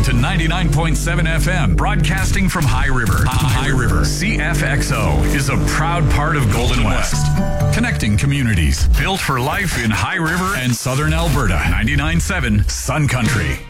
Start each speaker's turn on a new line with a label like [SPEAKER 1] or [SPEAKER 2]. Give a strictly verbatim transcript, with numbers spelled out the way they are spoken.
[SPEAKER 1] to ninety-nine point seven F M, broadcasting from High River. High River. C F X O is a proud part of Golden West. Connecting communities. Built for life in High River and Southern Alberta. ninety-nine point seven Sun Country.